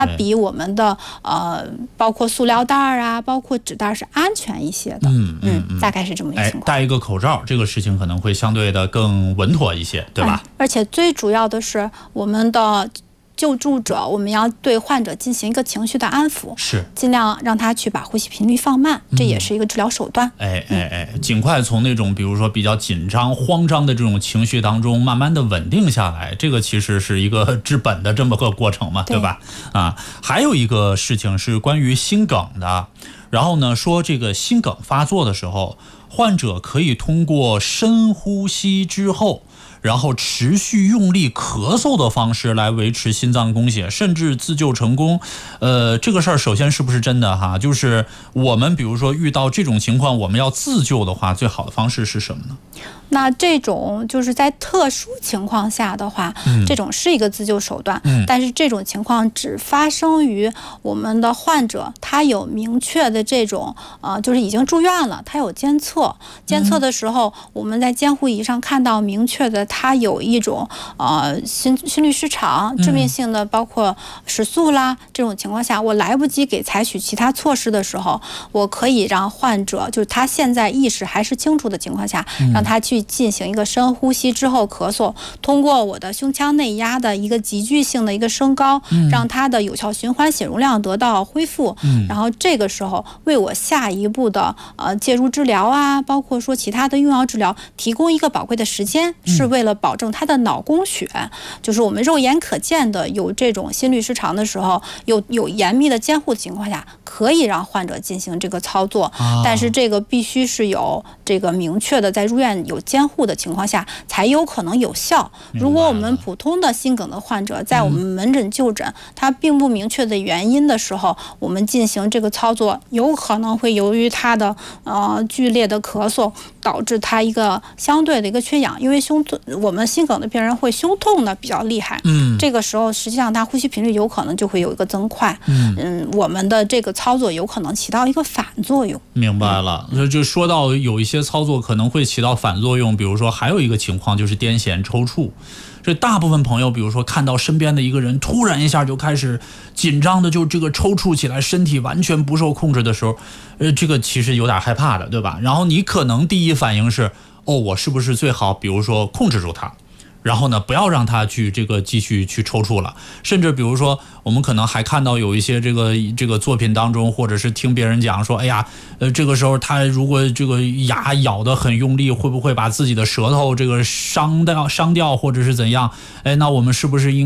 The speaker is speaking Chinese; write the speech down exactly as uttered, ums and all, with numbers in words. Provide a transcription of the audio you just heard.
它比我们的呃，包括塑料袋啊，包括纸袋是安全一些的。嗯嗯嗯，大概是这么一个情况。 戴一个口罩，这个事情可能会相对的更稳妥一些，对吧？ 哎、而且最主要的是，我们的救助者，我们要对患者进行一个情绪的安抚， 是尽量让他去把呼吸频率放慢，这也是一个治疗手段。 嗯、哎哎哎，尽快从那种比如说比较紧张、慌张的这种情绪当中，慢慢的稳定下来，这个其实是一个治本的这么个过程嘛， 对, 对吧？啊，还有一个事情是关于心梗的，然后呢，说这个心梗发作的时候，患者可以通过深呼吸之后，然后持续用力咳嗽的方式来维持心脏供血，甚至自救成功。呃，这个事儿首先是不是真的哈？就是我们比如说遇到这种情况，我们要自救的话，最好的方式是什么呢？ 那这种就是在特殊情况下的话，嗯、这种是一个自救手段，嗯、但是这种情况只发生于我们的患者他有明确的这种呃，就是已经住院了，他有监测，监测的时候，嗯、我们在监护仪上看到明确的他有一种呃心心律失常、致命性的，包括室速啦，这种情况下，我来不及给采取其他措施的时候，我可以让患者就是他现在意识还是清楚的情况下，嗯、让他去进行一个深呼吸之后咳嗽，通过我的胸腔内压的一个急剧性的一个升高，嗯、让它的有效循环血容量得到恢复，嗯、然后这个时候为我下一步的呃介入治疗啊，包括说其他的用药治疗提供一个宝贵的时间，嗯、是为了保证他的脑供血，就是我们肉眼可见的有这种心律失常的时候，有有严密的监护的情况下，可以让患者进行这个操作，啊、但是这个必须是有这个明确的在入院有监护的情况下才有可能有效。如果我们普通的心梗的患者在我们门诊就诊，嗯、他并不明确的原因的时候，我们进行这个操作，有可能会由于他的呃剧烈的咳嗽导致他一个相对的一个缺氧，因为胸痛，我们心梗的病人会胸痛的比较厉害，嗯，这个时候实际上他呼吸频率有可能就会有一个增快，嗯嗯，我们的这个操作有可能起到一个反作用。 明白了，嗯、就说到有一些操作可能会起到反作用，比如说还有一个情况就是癫痫抽搐。这大部分朋友比如说看到身边的一个人突然一下就开始紧张的就这个抽搐起来，身体完全不受控制的时候，呃，这个其实有点害怕的，对吧？然后你可能第一反应是，哦，我是不是最好比如说控制住它，然后呢，不要让他去这个继续去抽搐了。甚至比如说，我们可能还看到有一些这个这个作品当中，或者是听别人讲说，哎呀，呃，这个时候他如果这个牙咬得很用力，会不会把自己的舌头这个伤掉伤掉，或者是怎样？哎，那我们是不是应